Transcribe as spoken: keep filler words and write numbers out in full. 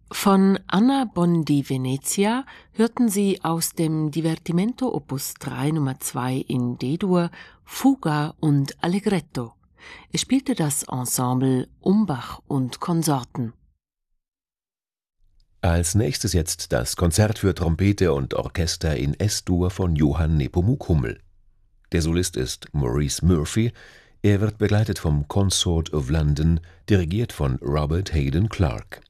Von Anna Bondi-Venezia hörten Sie aus dem Divertimento Opus drei Nummer zwei in D-Dur Fuga und Allegretto. Es spielte das Ensemble Umbach und Konsorten. Als nächstes jetzt das Konzert für Trompete und Orchester in Es-Dur von Johann Nepomuk Hummel. Der Solist ist Maurice Murphy. Er wird begleitet vom Consort of London, dirigiert von Robert Hayden Clark.